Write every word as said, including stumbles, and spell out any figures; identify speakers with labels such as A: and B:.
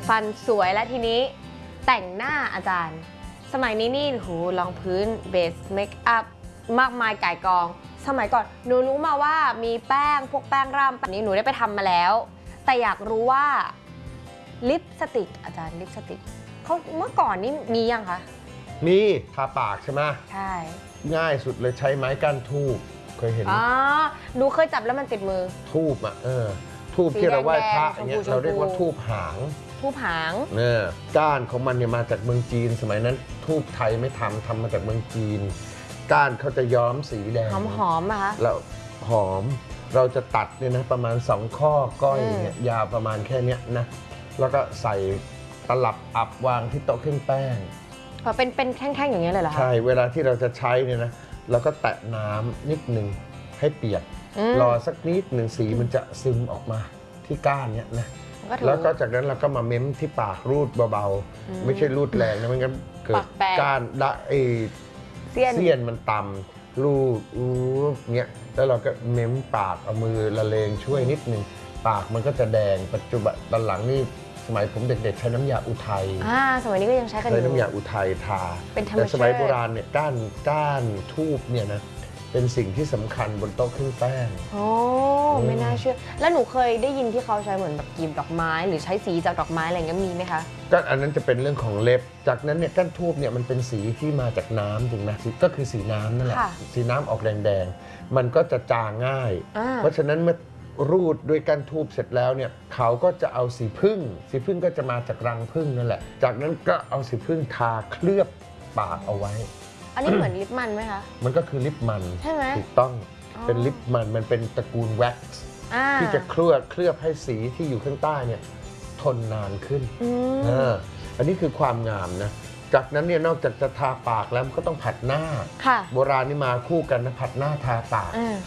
A: ฟันสวยและทีนี้แต่งหน้าอาจารย์สมัยนี้นี่หูรองพื้นเบสเมคอัพมากมายก่ายกองสมัยก่อนหนูรู้มาว่ามีแป้งพวกแป้งร่ำแบบนี้หนูได้ไปทำมาแล้วแต่อยากรู้ว่าลิปสติกอาจารย์ลิปสติกเขาเมื่อก่อนนี่มียังคะ
B: มีทาปากใช่ไหม
A: ใช่
B: ง่ายสุดเลยใช้ไม้ก้านทูบเคยเห็น
A: อ๋อหนูเคยจับแล้วมันติดมือ
B: ทูบอ่ะเออทูบที่เราไหว้พระอย่างเงี้ยเราเรียกว่าทูบหาง
A: ทูบหาง
B: เนี่ยก้านของมันเนี่ยมาจากเมืองจีนสมัยนั้นทูบไทยไม่ทำทำมาจากเมืองจีนก้านเขาจะย้อมสีแดง
A: หอมๆนะคะ
B: แล้วหอมเราจะตัดเนี่ยนะประมาณสองข้อก้อยเนี่ยยาวประมาณแค่เนี้ยนะแล้วก็ใส่ตลับอับวางที่โต๊ะเครื่องแป้ง
A: พอเป็นเป็นแท่งๆอย่างเงี้ยเลยเหรอคะ
B: ใช่เวลาที่เราจะใช้เนี่ยนะเราก็แตะน้ำนิดนึงให้เปียกรอสักนิดหนึ่งสีมันจะซึมออกมาที่ก้านเนี่ยนะแล้วก็จากนั้นเราก็มาเม้มที่ปากรูดเบาๆไม่ใช่รูดแรงนะไม่งั้นเกิดก้านละไอเสี้ยนมันต่ำรูดอู้เงี้ยแล้วเราก็เม้มปากเอามือละเลงช่วยนิดนึงปากมันก็จะแดงปัจจุบันตอนหลังนี่สมัยผมเด็กๆใช้น้ำยาอุทัย
A: อ่าสมัยนี้ก็ยังใช้กันอยู่
B: ใช้น้ำยาอุทัยทาแต่สมัยโบราณเนี่ยก้านก้านทูบเนี่ยนะเป็นสิ่งที่สำคัญบนโต๊ะเครื่องแป้ง
A: โอ้ไม่น่าเชื่อแล้วหนูเคยได้ยินที่เขาใช้เหมือนแบบกลีบดอกไม้หรือใช้สีจากดอกไม้อะไรเงี้ยมีไหมคะ
B: ก็อันนั้นจะเป็นเรื่องของเล็บจากนั้นเนี่ยก้านทูบเนี่ยมันเป็นสีที่มาจากน้ำจริงไหมก็คือสีน้ำนั่นแหละสีน้ำออกแดงๆมันก็จะจางง่ายเพราะฉะนั้นเมื่อรูดด้วยก้านทูบเสร็จแล้วเนี่ยเขาก็จะเอาสีผึ้งสีผึ้งก็จะมาจากรังผึ้งนั่นแหละจากนั้นก็เอาสีผึ้งทาเคลือบปากเอาไว้
A: อันนี้เหมือนลิปมันไหมคะ
B: มันก็คือลิปมัน
A: ใช่ไหม
B: ถูกต้องเป็นลิปมันมันเป็นตระกูลแว็กซ์ที่จะเคลือบเคลือบให้สีที่อยู่ข้างใต้เนี่ยทนนานขึ้นอ่าอันนี้คือความงามนะจากนั้นเนี่ยนอกจากจะทาปากแล้วก็ต้องผัดหน้าโบราณนี่มาคู่กันนะผัดหน้าทาปาก